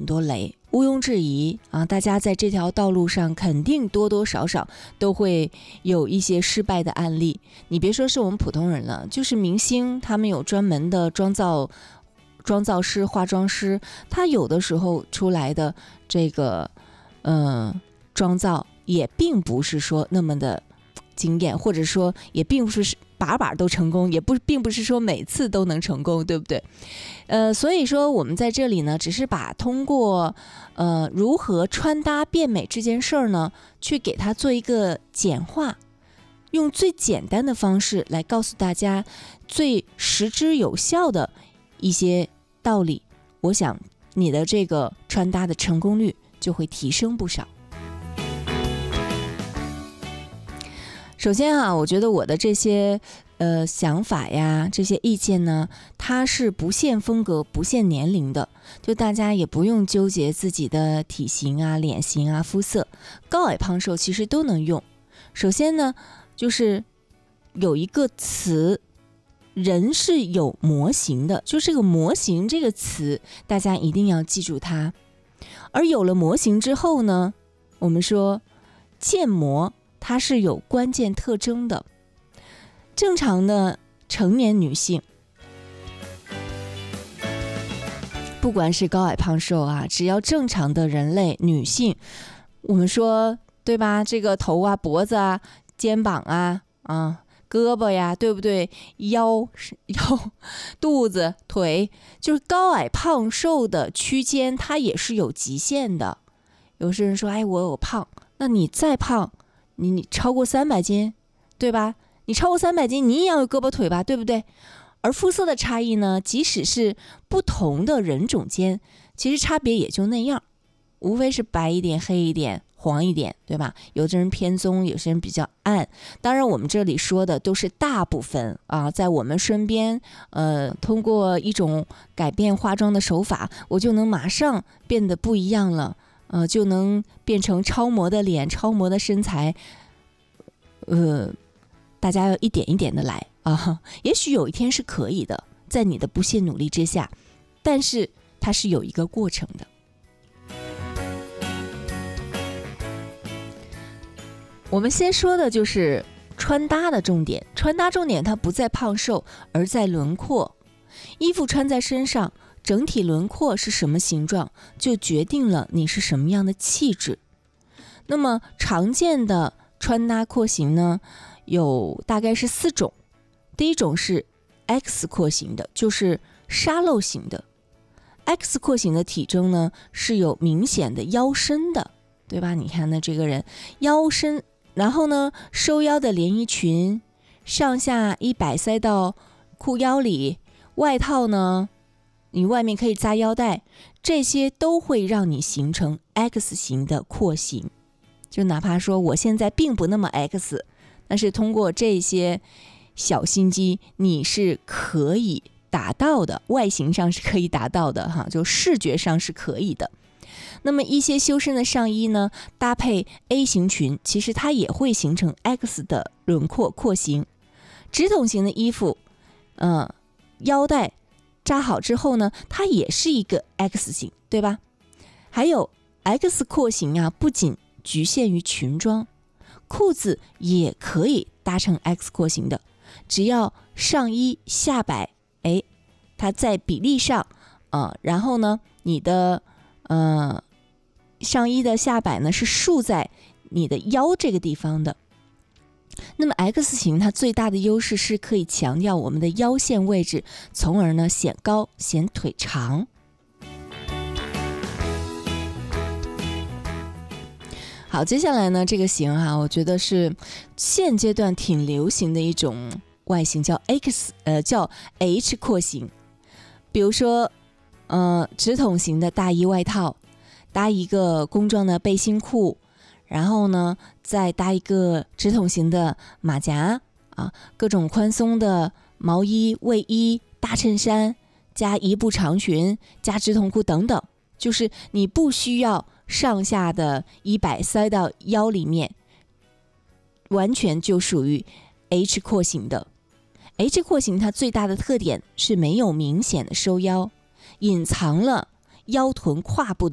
多雷，毋庸置疑啊！大家在这条道路上肯定多多少少都会有一些失败的案例。你别说是我们普通人了，就是明星，他们有专门的妆造师、化妆师，他有的时候出来的这个妆造也并不是说那么的惊艳，或者说也并不是把把都成功，并不是说每次都能成功，对不对？所以说我们在这里呢，只是把通过如何穿搭变美这件事儿呢，去给它做一个简化，用最简单的方式来告诉大家最实之有效的一些道理，我想你的这个穿搭的成功率就会提升不少。首先啊，我觉得我的这些想法呀，这些意见呢，它是不限风格、不限年龄的，就大家也不用纠结自己的体型啊、脸型啊、肤色，高矮胖瘦其实都能用。首先呢，就是有一个词，人是有模型的，就这个模型这个词，大家一定要记住它。而有了模型之后呢，我们说建模它是有关键特征的。正常的成年女性，不管是高矮胖瘦啊，只要正常的人类女性，我们说对吧？这个头啊、脖子啊、肩膀啊、胳膊呀，对不对？腰、肚子、腿，就是高矮胖瘦的区间，它也是有极限的。有些人说，哎，我有胖，那你再胖，你超过300斤，对吧？你超过300斤，你也要有胳膊腿吧，对不对？而肤色的差异呢，即使是不同的人种间，其实差别也就那样，无非是白一点、黑一点、黄一点，对吧？有的人偏棕，有些人比较暗。当然，我们这里说的都是大部分啊，在我们身边，通过一种改变化妆的手法，我就能马上变得不一样了，就能变成超模的脸、超模的身材，大家要一点一点的来啊，也许有一天是可以的，在你的不懈努力之下，但是它是有一个过程的。我们先说的就是穿搭的重点，穿搭重点它不在胖瘦，而在轮廓。衣服穿在身上，整体轮廓是什么形状，就决定了你是什么样的气质。那么常见的穿搭廓形呢，有大概是4种。第一种是 X 廓形的，就是沙漏型的。X 廓形的体征呢，是有明显的腰身的，对吧？你看呢，这个人腰身，然后呢，收腰的连衣裙，上下衣摆塞到裤腰里，外套呢，你外面可以扎腰带，这些都会让你形成 X 型的廓形。就哪怕说我现在并不那么 X， 但是通过这些小心机，你是可以达到的，外形上是可以达到的哈，就视觉上是可以的。那么一些修身的上衣呢，搭配 A 型裙，其实它也会形成 X 的轮廓廓形。直筒型的衣服，腰带扎好之后呢，它也是一个 X 型，对吧？还有 X 廓形啊，不仅局限于裙装，裤子也可以搭成 X 廓形的，只要上衣下摆，它在比例上，然后呢，你的上衣的下摆呢是竖在你的腰这个地方的。那么 X 型它最大的优势是可以强调我们的腰线位置，从而呢显高显腿长。好，接下来呢这个型啊，我觉得是现阶段挺流行的一种外形，叫 H 廓形。比如说直筒型的大衣外套，搭一个工装的背心裤，然后呢再搭一个直筒型的马甲啊，各种宽松的毛衣、卫衣、大衬衫，加一步长裙，加直筒裤等等，就是你不需要上下的衣摆塞到腰里面，完全就属于 H 廓形的。H 廓形它最大的特点是没有明显的收腰，隐藏了腰臀胯部的